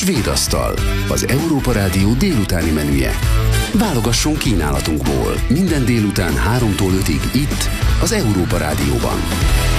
Svédasztal, az Európa Rádió délutáni menüje. Válogasson kínálatunkból minden délután 3-tól 5-ig itt, az Európa Rádióban.